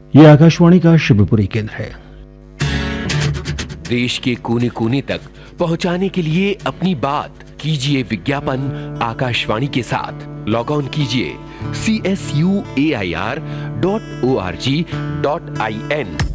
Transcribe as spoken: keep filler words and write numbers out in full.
ये आकाशवाणी का शिवपुरी केंद्र है। देश के कोने कोने तक पहुंचाने के लिए अपनी बात कीजिए विज्ञापन आकाशवाणी के साथ। लॉग ऑन कीजिए C S U A I R dot O R G dot I N